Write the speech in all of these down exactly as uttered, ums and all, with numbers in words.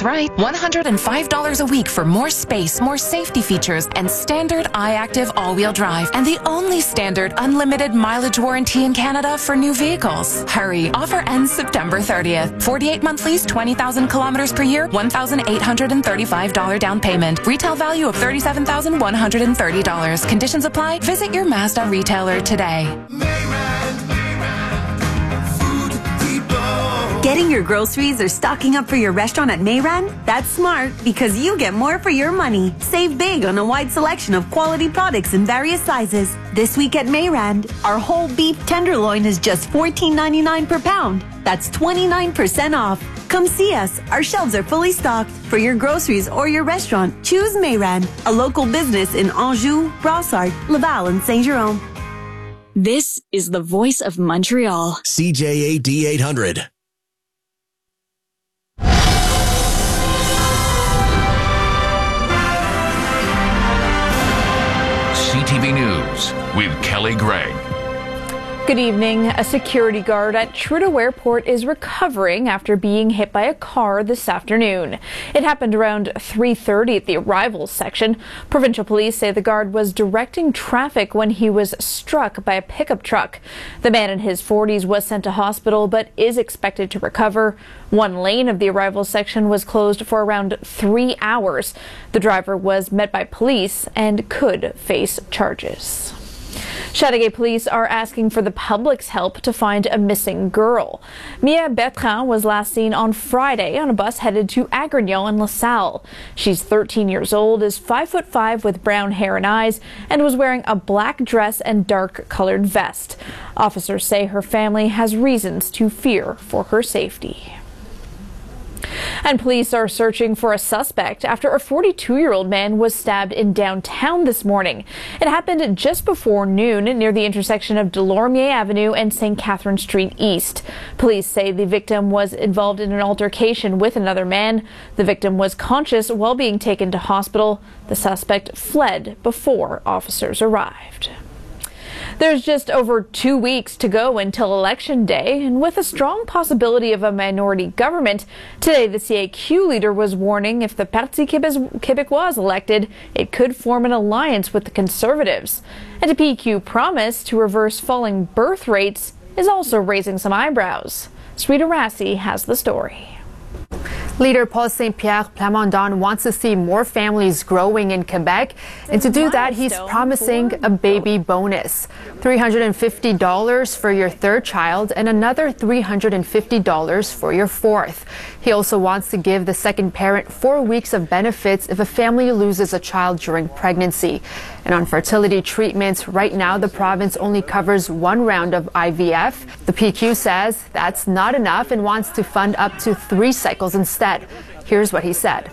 right. one hundred five dollars a week for more space, more safety features, and standard iActive all-wheel drive. And the only standard unlimited mileage warranty in Canada for new vehicles. Hurry. Offer ends September thirtieth. forty-eight month lease, twenty thousand kilometers per year, one thousand eight hundred thirty-five dollars down payment. Retail value of thirty-seven thousand one hundred thirty dollars. Conditions apply. Visit your Mazda retailer today. Getting your groceries or stocking up for your restaurant at Mayran? That's smart because you get more for your money. Save big on a wide selection of quality products in various sizes. This week at Mayran, our whole beef tenderloin is just fourteen ninety-nine per pound. That's twenty-nine percent off. Come see us. Our shelves are fully stocked. For your groceries or your restaurant, choose Mayran, a local business in Anjou, Brossard, Laval, and Saint-Jérôme. This is the voice of Montreal. C J A D eight hundred. C T V News with Kelly Gregg. Good evening. A security guard at Trudeau Airport is recovering after being hit by a car this afternoon. It happened around three thirty at the arrivals section. Provincial police say the guard was directing traffic when he was struck by a pickup truck. The man in his forties was sent to hospital but is expected to recover. One lane of the arrivals section was closed for around three hours. The driver was met by police and could face charges. Chateauguay police are asking for the public's help to find a missing girl. Mia Bertrand was last seen on Friday on a bus headed to Agrignon and LaSalle. She's thirteen years old, is five foot five with brown hair and eyes, and was wearing a black dress and dark colored vest. Officers say her family has reasons to fear for her safety. And police are searching for a suspect after a forty-two-year-old man was stabbed in downtown this morning. It happened just before noon near the intersection of Delormier Avenue and Saint Catherine Street East. Police say the victim was involved in an altercation with another man. The victim was conscious while being taken to hospital. The suspect fled before officers arrived. There's just over two weeks to go until Election Day, and with a strong possibility of a minority government, today the C A Q leader was warning if the Parti Québécois is elected, it could form an alliance with the Conservatives. And a P Q promise to reverse falling birth rates is also raising some eyebrows. Sweeta Rassi has the story. Leader Paul Saint-Pierre Plamondon wants to see more families growing in Quebec, and to do that, he's promising a baby bonus. three hundred fifty dollars for your third child and another three hundred fifty dollars for your fourth. He also wants to give the second parent four weeks of benefits if a family loses a child during pregnancy. And on fertility treatments, right now the province only covers one round of I V F. The P Q says that's not enough and wants to fund up to three cycles instead. Here's what he said.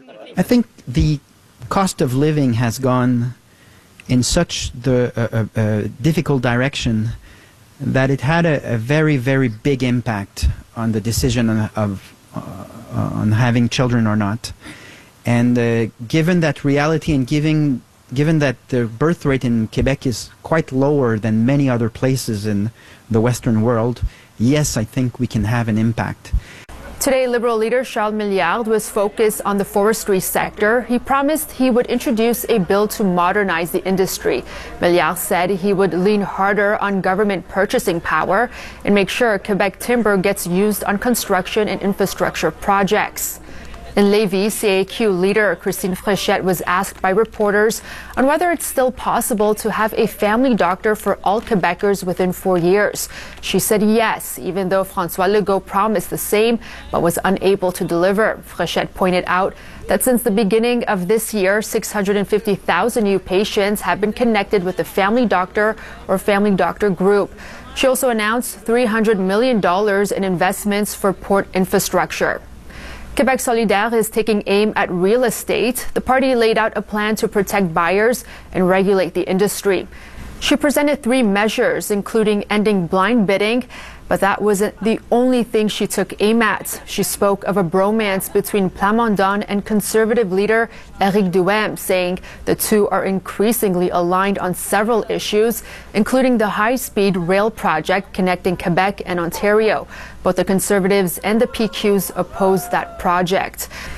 I think the cost of living has gone in such the uh, uh, uh, difficult direction that it had a, a very, very big impact on the decision of, of uh, on having children or not. And uh, given that reality and giving, given that the birth rate in Quebec is quite lower than many other places in the Western world, yes, I think we can have an impact. Today, Liberal leader Charles Milliard was focused on the forestry sector. He promised he would introduce a bill to modernize the industry. Milliard said he would lean harder on government purchasing power and make sure Quebec timber gets used on construction and infrastructure projects. In Lévis, C A Q leader Christine Fréchette was asked by reporters on whether it's still possible to have a family doctor for all Quebecers within four years. She said yes, even though François Legault promised the same but was unable to deliver. Fréchette pointed out that since the beginning of this year, six hundred fifty thousand new patients have been connected with a family doctor or family doctor group. She also announced three hundred million dollars in investments for port infrastructure. Quebec Solidaire is taking aim at real estate. The party laid out a plan to protect buyers and regulate the industry. She presented three measures, including ending blind bidding, but that wasn't the only thing she took aim at. She spoke of a bromance between Plamondon and Conservative leader Éric Duhaime, saying the two are increasingly aligned on several issues, including the high-speed rail project connecting Quebec and Ontario. Both the Conservatives and the P Qs oppose that project.